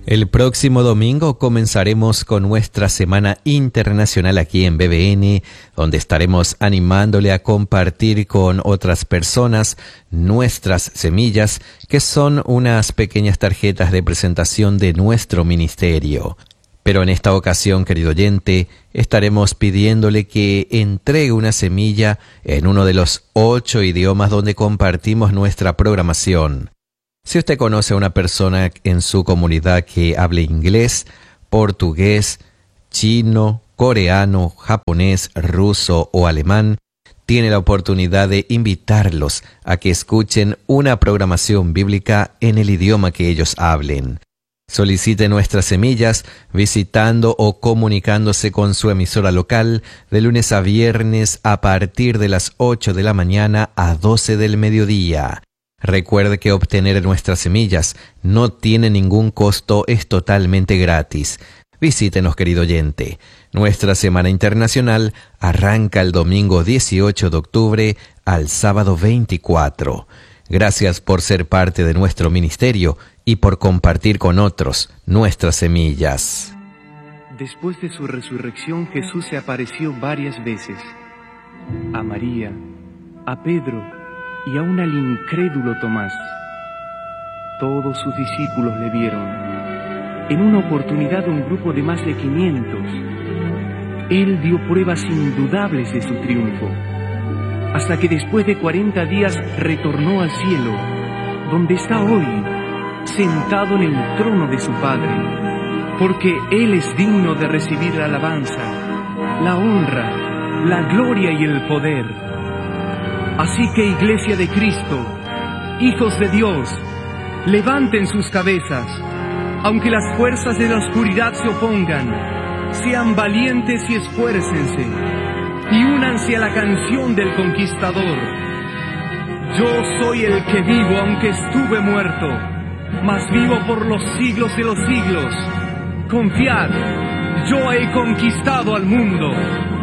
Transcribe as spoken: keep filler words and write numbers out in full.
El próximo domingo comenzaremos con nuestra Semana Internacional aquí en B B N, donde estaremos animándole a compartir con otras personas nuestras semillas, que son unas pequeñas tarjetas de presentación de nuestro ministerio. Pero en esta ocasión, querido oyente, estaremos pidiéndole que entregue una semilla en uno de los ocho idiomas donde compartimos nuestra programación. Si usted conoce a una persona en su comunidad que hable inglés, portugués, chino, coreano, japonés, ruso o alemán, tiene la oportunidad de invitarlos a que escuchen una programación bíblica en el idioma que ellos hablen. Solicite nuestras semillas visitando o comunicándose con su emisora local de lunes a viernes a partir de las ocho de la mañana a doce del mediodía. Recuerde que obtener nuestras semillas no tiene ningún costo, es totalmente gratis. Visítenos, querido oyente. Nuestra Semana Internacional arranca el domingo dieciocho de octubre al sábado veinticuatro. Gracias por ser parte de nuestro ministerio y por compartir con otros nuestras semillas. Después de su resurrección, Jesús se apareció varias veces a María, a Pedro y aún al incrédulo Tomás. Todos sus discípulos le vieron. En una oportunidad, un grupo de más de quinientos. Él dio pruebas indudables de su triunfo, hasta que después de cuarenta días retornó al cielo, donde está hoy, sentado en el trono de su Padre, porque Él es digno de recibir la alabanza, la honra, la gloria y el poder. Así que, Iglesia de Cristo, hijos de Dios, levanten sus cabezas. Aunque las fuerzas de la oscuridad se opongan, sean valientes y esfuércense, y únanse a la canción del conquistador. Yo soy el que vivo, aunque estuve muerto, mas vivo por los siglos de los siglos. Confiad, yo he conquistado al mundo.